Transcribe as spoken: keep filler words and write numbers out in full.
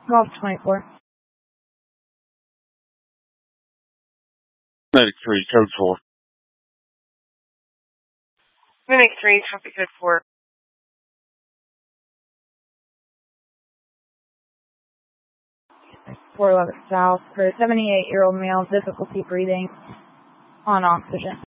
Golf twenty-four. Medic three, code four. Medic three, copy code four. four eleven South for a seventy-eight-year-old male, difficulty breathing, on oxygen.